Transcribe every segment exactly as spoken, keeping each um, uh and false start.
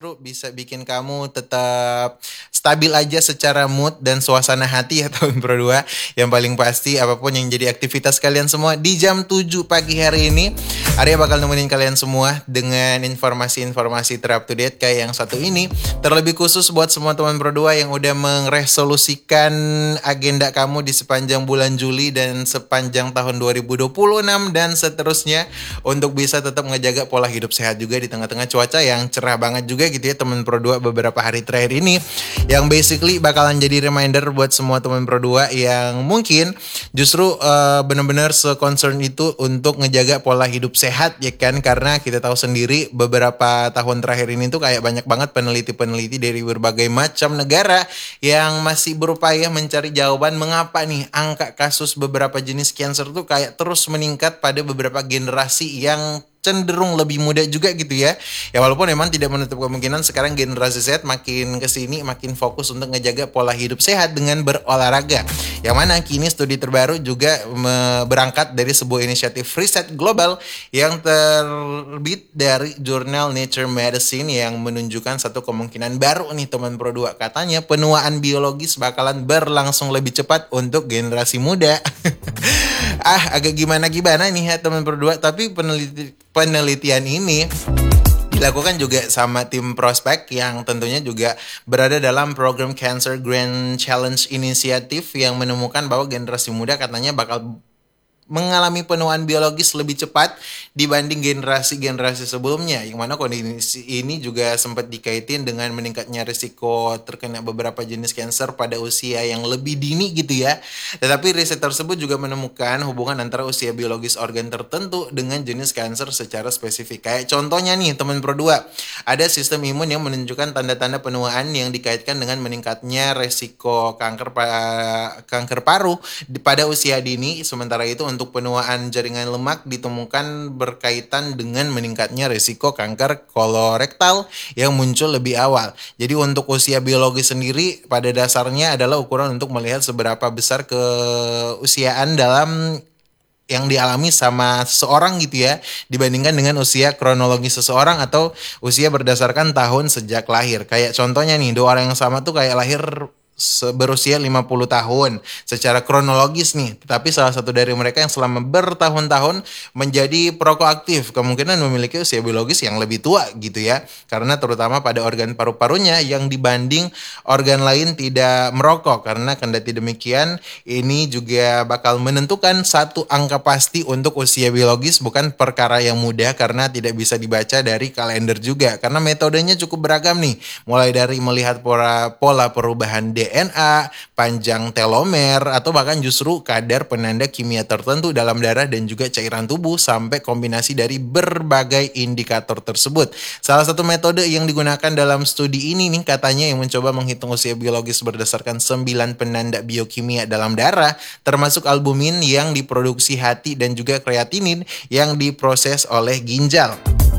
Bro, bisa bikin kamu tetap stabil aja secara mood dan suasana hati ya tahun Pro dua. Yang paling pasti apapun yang jadi aktivitas kalian semua di jam tujuh pagi hari ini, Arya bakal nemenin kalian semua dengan informasi-informasi ter up to date kayak yang satu ini. Terlebih khusus buat semua teman Pro dua yang udah meresolusikan agenda kamu di sepanjang bulan Juli dan sepanjang tahun dua ribu dua puluh enam dan seterusnya untuk bisa tetap ngejaga pola hidup sehat juga di tengah-tengah cuaca yang cerah banget juga gitu ya teman Pro dua beberapa hari terakhir ini, yang basically bakalan jadi reminder buat semua teman Pro dua yang mungkin justru uh, benar-benar se-concern itu untuk ngejaga pola hidup sehat ya kan, karena kita tahu sendiri beberapa tahun terakhir ini tuh kayak banyak banget peneliti-peneliti dari berbagai macam negara yang masih berupaya mencari jawaban mengapa nih angka kasus beberapa jenis cancer tuh kayak terus meningkat pada beberapa generasi yang cenderung lebih muda juga gitu ya. Ya walaupun memang tidak menutup kemungkinan sekarang generasi Z makin kesini makin fokus untuk ngejaga pola hidup sehat dengan berolahraga. Yang mana kini studi terbaru juga me- berangkat dari sebuah inisiatif riset global yang terbit dari jurnal Nature Medicine yang menunjukkan satu kemungkinan baru nih teman Pro dua. Katanya penuaan biologis bakalan berlangsung lebih cepat untuk generasi muda. Ah, agak gimana-gimana nih ya teman Pro dua, tapi peneliti penelitian ini dilakukan juga sama tim prospek yang tentunya juga berada dalam program Cancer Grand Challenge Initiative yang menemukan bahwa generasi muda katanya bakal mengalami penuaan biologis lebih cepat dibanding generasi-generasi sebelumnya, yang mana kondisi ini juga sempat dikaitin dengan meningkatnya risiko terkena beberapa jenis kanker pada usia yang lebih dini gitu ya. Tetapi riset tersebut juga menemukan hubungan antara usia biologis organ tertentu dengan jenis kanker secara spesifik. Kayak contohnya nih teman Pro dua, ada sistem imun yang menunjukkan tanda-tanda penuaan yang dikaitkan dengan meningkatnya risiko kanker pa- kanker paru pada usia dini. Sementara itu untuk Untuk penuaan jaringan lemak ditemukan berkaitan dengan meningkatnya risiko kanker kolorektal yang muncul lebih awal. Jadi untuk usia biologi sendiri pada dasarnya adalah ukuran untuk melihat seberapa besar keusiaan dalam yang dialami sama seseorang gitu ya, dibandingkan dengan usia kronologis seseorang atau usia berdasarkan tahun sejak lahir. Kayak contohnya nih, dua orang yang sama tuh kayak lahir berusia lima puluh tahun secara kronologis nih, tetapi salah satu dari mereka yang selama bertahun-tahun menjadi perokok aktif kemungkinan memiliki usia biologis yang lebih tua gitu ya, karena terutama pada organ paru-parunya yang dibanding organ lain tidak merokok. Karena kendati demikian ini juga bakal menentukan satu angka pasti untuk usia biologis, bukan perkara yang mudah karena tidak bisa dibaca dari kalender juga, karena metodenya cukup beragam nih, mulai dari melihat pola, pola perubahan D N A, panjang telomer, atau bahkan justru kadar penanda kimia tertentu dalam darah dan juga cairan tubuh, sampai kombinasi dari berbagai indikator tersebut. Salah satu metode yang digunakan dalam studi ini nih katanya yang mencoba menghitung usia biologis berdasarkan sembilan penanda biokimia dalam darah, termasuk albumin yang diproduksi hati dan juga kreatinin yang diproses oleh ginjal.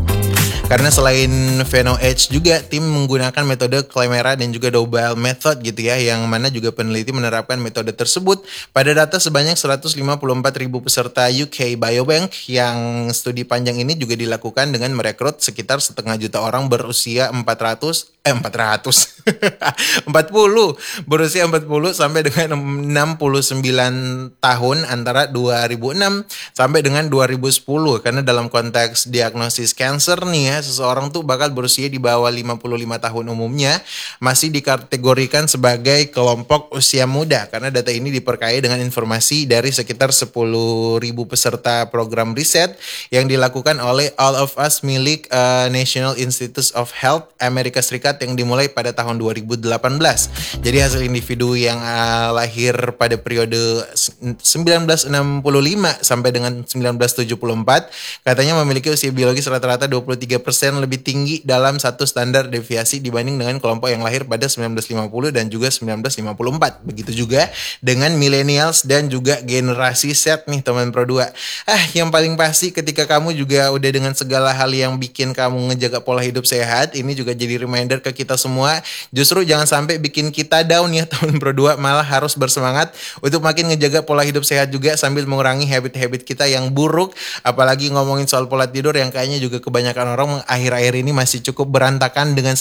Karena selain PhenoH juga tim menggunakan metode Clemera dan juga Doble method gitu ya, yang mana juga peneliti menerapkan metode tersebut pada data sebanyak seratus lima puluh empat ribu peserta U K Biobank, yang studi panjang ini juga dilakukan dengan merekrut sekitar setengah juta orang berusia empat ratus eh empat ratus empat puluh berusia empat puluh sampai dengan enam puluh sembilan tahun antara dua ribu enam sampai dengan dua ribu sepuluh. Karena dalam konteks diagnosis cancer nih ya, seseorang tuh bakal berusia di bawah lima puluh lima tahun umumnya masih dikategorikan sebagai kelompok usia muda, karena data ini diperkaya dengan informasi dari sekitar sepuluh ribu peserta program riset yang dilakukan oleh All of Us milik uh, National Institutes of Health Amerika Serikat yang dimulai pada tahun dua ribu delapan belas. Jadi hasil individu yang uh, lahir pada periode seribu sembilan ratus enam puluh lima sampai dengan seribu sembilan ratus tujuh puluh empat katanya memiliki usia biologis rata-rata dua puluh tiga persen lebih tinggi dalam satu standar deviasi dibanding dengan kelompok yang lahir pada seribu sembilan ratus lima puluh dan juga seribu sembilan ratus lima puluh empat. Begitu juga dengan millennials dan juga generasi Z nih teman Pro dua. Ah, yang paling pasti ketika kamu juga udah dengan segala hal yang bikin kamu ngejaga pola hidup sehat, ini juga jadi reminder ke kita semua, justru jangan sampai bikin kita down ya teman Pro dua, malah harus bersemangat untuk makin ngejaga pola hidup sehat juga sambil mengurangi habit-habit kita yang buruk. Apalagi ngomongin soal pola tidur yang kayaknya juga kebanyakan orang akhir-akhir ini masih cukup berantakan dengan